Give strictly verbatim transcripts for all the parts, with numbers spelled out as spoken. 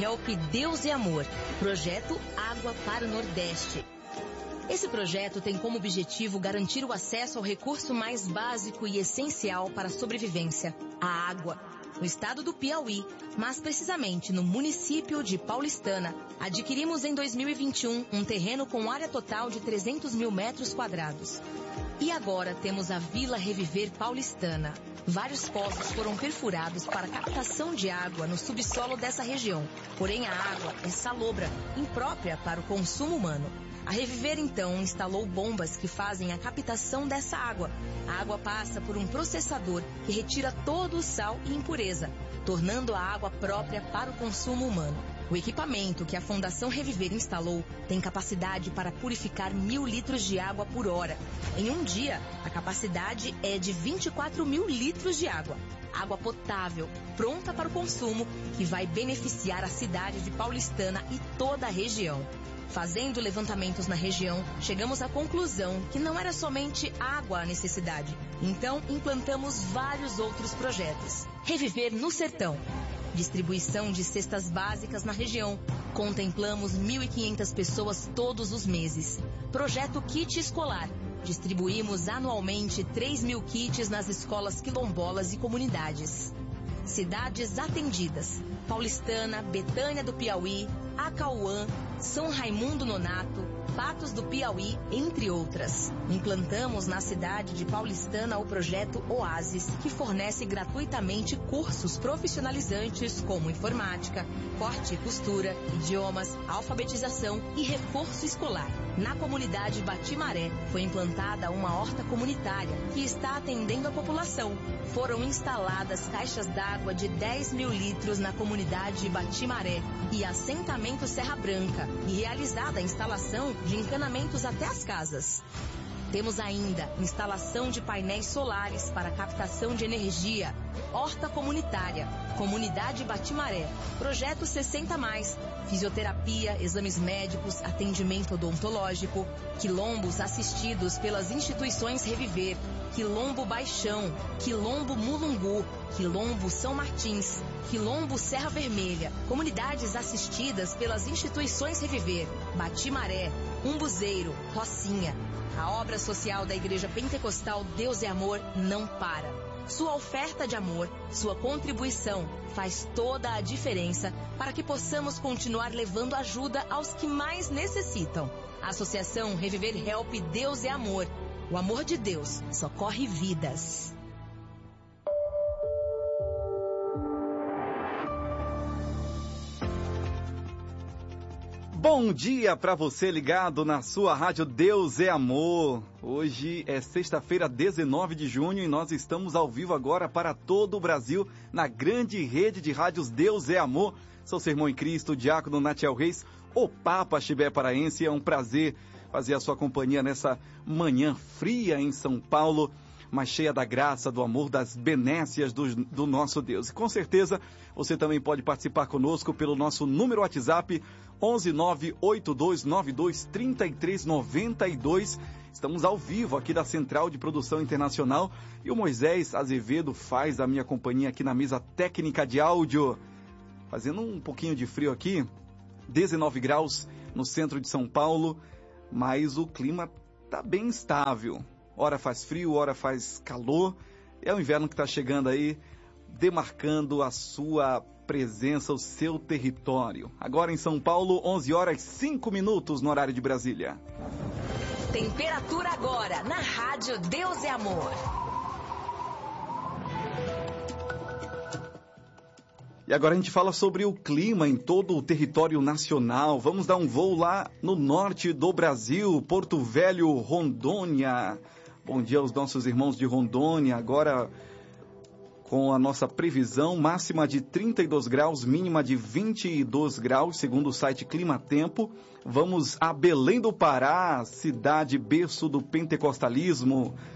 Help Deus e Amor, projeto Água para o Nordeste. Esse projeto tem como objetivo garantir o acesso ao recurso mais básico e essencial para a sobrevivência, a água. No estado do Piauí, mas precisamente no município de Paulistana, adquirimos em dois mil e vinte e um um terreno com área total de trezentos mil metros quadrados. E agora temos a Vila Reviver Paulistana. Vários poços foram perfurados para captação de água no subsolo dessa região. Porém, a água é salobra, imprópria para o consumo humano. A Reviver, então, instalou bombas que fazem a captação dessa água. A água passa por um processador que retira todo o sal e impureza, tornando a água própria para o consumo humano. O equipamento que a Fundação Reviver instalou tem capacidade para purificar mil litros de água por hora. Em um dia, a capacidade é de vinte e quatro mil litros de água. Água potável, pronta para o consumo, que vai beneficiar a cidade de Paulistana e toda a região. Fazendo levantamentos na região, chegamos à conclusão que não era somente água a necessidade. Então, implantamos vários outros projetos. Reviver no Sertão. Distribuição de cestas básicas na região. Contemplamos mil e quinhentas pessoas todos os meses. Projeto Kit Escolar. Distribuímos anualmente três mil kits nas escolas quilombolas e comunidades. Cidades atendidas: Paulistana, Betânia do Piauí, Acauã, São Raimundo Nonato, Patos do Piauí, entre outras. Implantamos na cidade de Paulistana o projeto Oasis, que fornece gratuitamente cursos profissionalizantes como informática, corte e costura, idiomas, alfabetização e reforço escolar. Na comunidade Batimaré foi implantada uma horta comunitária que está atendendo a população. Foram instaladas caixas d'água de dez mil litros na comunidade Batimaré e assentamento Serra Branca e realizada a instalação de encanamentos até as casas. Temos ainda instalação de painéis solares para captação de energia, horta comunitária, comunidade Batimaré, projeto sessenta mais, fisioterapia, exames médicos, atendimento odontológico, quilombos assistidos pelas instituições Reviver, Quilombo Baixão, Quilombo Mulungu, Quilombo São Martins, Quilombo Serra Vermelha, comunidades assistidas pelas instituições Reviver, Batimaré, Umbuzeiro, Rocinha. A obra social da Igreja Pentecostal Deus é Amor não para. Sua oferta de amor, sua contribuição faz toda a diferença para que possamos continuar levando ajuda aos que mais necessitam. Associação Reviver Help Deus é Amor. O amor de Deus socorre vidas. Bom dia para você ligado na sua rádio Deus é Amor. Hoje é sexta-feira, dezenove de junho, e nós estamos ao vivo agora para todo o Brasil na grande rede de rádios Deus é Amor. Sou seu irmão em Cristo, diácono Natiel Reis, o Papa Chibé Paraense. É um prazer fazer a sua companhia nessa manhã fria em São Paulo, mas cheia da graça, do amor, das benécias do, do nosso Deus. E com certeza você também pode participar conosco pelo nosso número WhatsApp onze nove oito dois nove dois três três nove dois. Estamos ao vivo aqui da Central de Produção Internacional e o Moisés Azevedo faz a minha companhia aqui na mesa técnica de áudio. Fazendo um pouquinho de frio aqui, dezenove graus no centro de São Paulo, mas o clima está bem estável. Ora faz frio, ora faz calor. É o inverno que está chegando aí, demarcando a sua presença, o seu território. Agora em São Paulo, onze horas e cinco minutos no horário de Brasília. Temperatura agora na rádio Deus é Amor. E agora a gente fala sobre o clima em todo o território nacional. Vamos dar um voo lá no norte do Brasil, Porto Velho, Rondônia. Bom dia aos nossos irmãos de Rondônia. Agora com a nossa previsão máxima de trinta e dois graus, mínima de vinte e dois graus, segundo o site Clima Tempo. Vamos a Belém do Pará, cidade berço do pentecostalismo.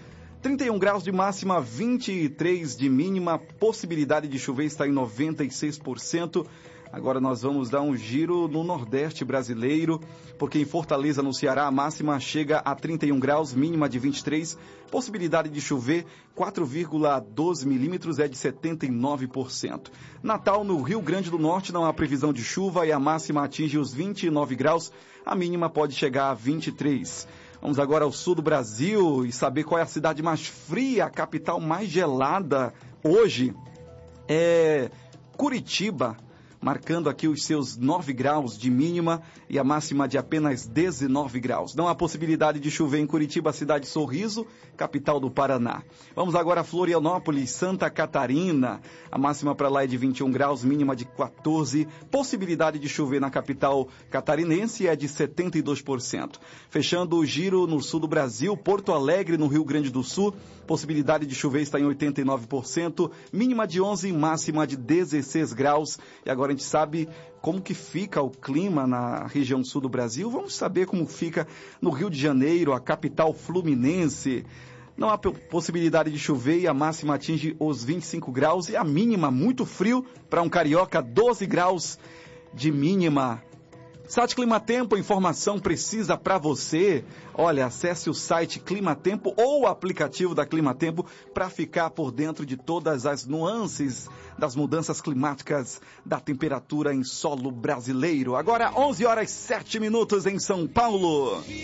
trinta e um graus de máxima, vinte e três de mínima, possibilidade de chover está em noventa e seis por cento. Agora nós vamos dar um giro no Nordeste brasileiro, porque em Fortaleza, no Ceará, a máxima chega a trinta e um graus, mínima de vinte e três, possibilidade de chover quatro vírgula doze milímetros é de setenta e nove por cento. Natal, no Rio Grande do Norte, não há previsão de chuva e a máxima atinge os vinte e nove graus, a mínima pode chegar a vinte e três. Vamos agora ao sul do Brasil e saber qual é a cidade mais fria, a capital mais gelada hoje. É Curitiba, marcando aqui os seus nove graus de mínima e a máxima de apenas dezenove graus. Não há possibilidade de chover em Curitiba, cidade Sorriso, capital do Paraná. Vamos agora a Florianópolis, Santa Catarina. A máxima para lá é de vinte e um graus, mínima de quatorze. Possibilidade de chover na capital catarinense é de setenta e dois por cento. Fechando o giro no sul do Brasil, Porto Alegre, no Rio Grande do Sul. Possibilidade de chover está em oitenta e nove por cento, mínima de onze, máxima de dezesseis graus. E agora a gente sabe como que fica o clima na região sul do Brasil. Vamos saber como fica no Rio de Janeiro, a capital fluminense. Não há possibilidade de chover e a máxima atinge os vinte e cinco graus e a mínima, muito frio, para um carioca, doze graus de mínima. Site Climatempo, informação precisa para você. Olha, acesse o site Climatempo ou o aplicativo da Climatempo para ficar por dentro de todas as nuances das mudanças climáticas da temperatura em solo brasileiro. Agora, onze horas e sete minutos em São Paulo.